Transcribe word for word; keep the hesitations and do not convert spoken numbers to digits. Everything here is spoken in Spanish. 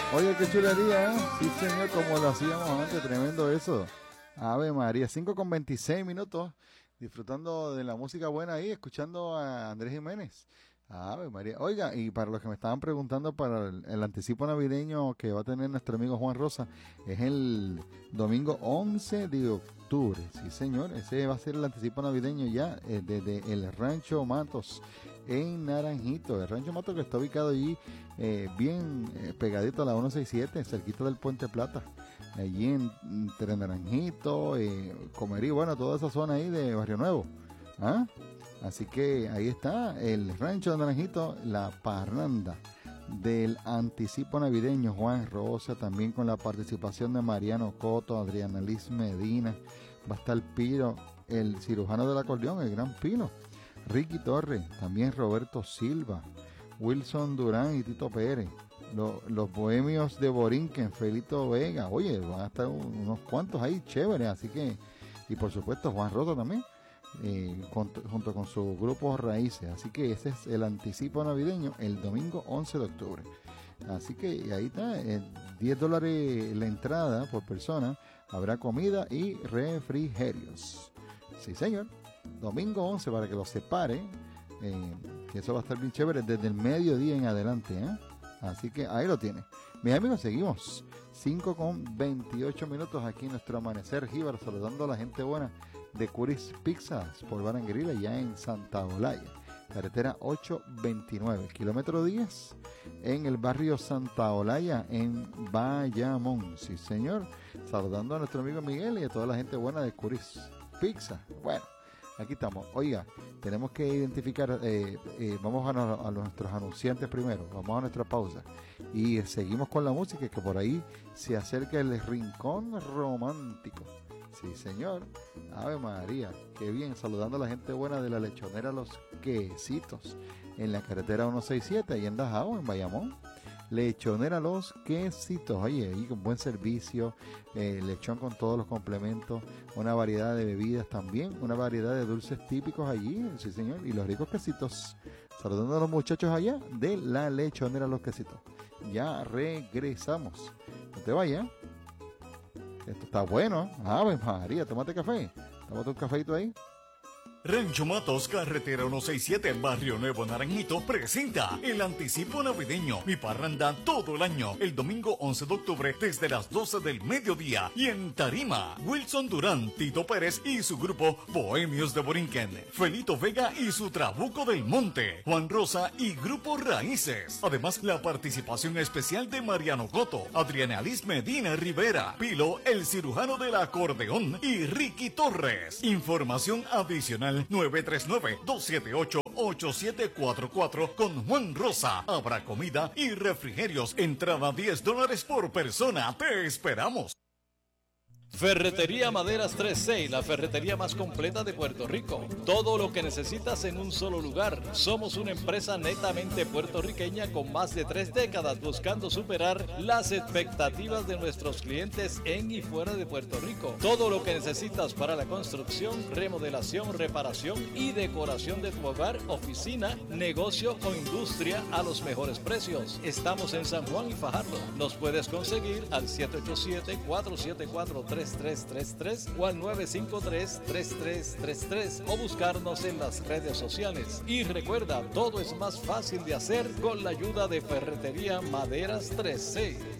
Oye, qué chulería, ¿eh? Sí, señor, como lo hacíamos antes, tremendo eso. Ave María, cinco con veintiséis minutos, disfrutando de la música buena ahí, escuchando a Andrés Jiménez. Ave María. Oiga, y para los que me estaban preguntando para el, el anticipo navideño que va a tener nuestro amigo Juan Rosa, es el domingo once de octubre. Sí, señor, ese va a ser el anticipo navideño ya eh, desde el Rancho Matos en Naranjito. El Rancho Matos que está ubicado allí eh, bien eh, pegadito a la ciento sesenta y siete, cerquita del Puente Plata. Allí en, entre Naranjito, eh, Comerí, bueno, toda esa zona ahí de Barrio Nuevo. ¿Ah? Así que ahí está el Rancho de Naranjito, la parranda del anticipo navideño. Juan Rosa, también con la participación de Mariano Coto, Adriana Liz Medina. Va a estar Piro, el cirujano del acordeón, el gran Pino. Ricky Torres, también Roberto Silva, Wilson Durán y Tito Pérez. Los, los bohemios de Borinquen, Felito Vega. Oye, van a estar unos cuantos ahí chéveres, así que, y por supuesto Juan Rosa también. Eh, con, junto con su grupo Raíces, así que ese es el anticipo navideño el domingo once de octubre, así que ahí está, eh, diez dólares la entrada por persona, habrá comida y refrigerios. Sí, señor, domingo once para que lo separe, eh, que eso va a estar bien chévere desde el mediodía en adelante, ¿eh? Así que ahí lo tiene. Mis amigos, seguimos cinco con veintiocho minutos aquí en nuestro amanecer jíbaro, saludando a la gente buena de Curis Pizzas por Bar and Grill, allá en Santa Olaya, carretera ochocientos veintinueve, kilómetro diez, en el barrio Santa Olaya, en Bayamón. Sí, señor, saludando a nuestro amigo Miguel y a toda la gente buena de Curis Pizza. Bueno, aquí estamos. Oiga, tenemos que identificar, eh, eh, vamos a, no, a nuestros anunciantes primero, vamos a nuestra pausa y seguimos con la música, que por ahí se acerca el Rincón Romántico. Sí, señor. Ave María, qué bien, saludando a la gente buena de la lechonera Los Quesitos, en la carretera ciento sesenta y siete, ahí en Dajao, en Bayamón. Lechonera Los Quesitos, oye, ahí con buen servicio, eh, lechón con todos los complementos, una variedad de bebidas también, una variedad de dulces típicos allí, sí señor, y los ricos quesitos. Saludando a los muchachos allá de la Lechonera Los Quesitos. Ya regresamos. No te vayas. Esto está bueno. Ave María, tómate café. Tómate un cafeito ahí. Rancho Matos, carretera ciento sesenta y siete, Barrio Nuevo, Naranjito, presenta el anticipo navideño, mi parranda todo el año, el domingo once de octubre desde las doce del mediodía. Y en Tarima, Wilson Durán, Tito Pérez y su grupo Bohemios de Borinquen, Felito Vega y su Trabuco del Monte, Juan Rosa y grupo Raíces. Además, la participación especial de Mariano Coto, Adriana Liz Medina Rivera, Pilo, el cirujano del acordeón y Ricky Torres. Información adicional nueve tres nueve, dos siete ocho, ocho siete cuatro cuatro con Juan Rosa. Habrá comida y refrigerios. Entrada diez dólares por persona. Te esperamos. Ferretería Maderas tres C, la ferretería más completa de Puerto Rico. Todo lo que necesitas en un solo lugar. Somos una empresa netamente puertorriqueña con más de tres décadas buscando superar las expectativas de nuestros clientes en y fuera de Puerto Rico. Todo lo que necesitas para la construcción, remodelación, reparación y decoración de tu hogar, oficina, negocio o industria a los mejores precios. Estamos en San Juan y Fajardo. Nos puedes conseguir al siete ocho siete, cuatro siete cuatro, tres tres tres tres o al nueve cinco tres, tres tres tres tres o buscarnos en las redes sociales. Y recuerda, todo es más fácil de hacer con la ayuda de Ferretería Maderas tres C.